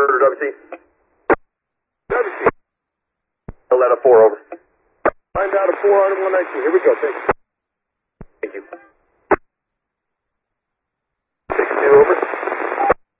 WC. WC. Fill that a 4 over. Find out a 4 out of 119. Here we go. Thank you. Thank you.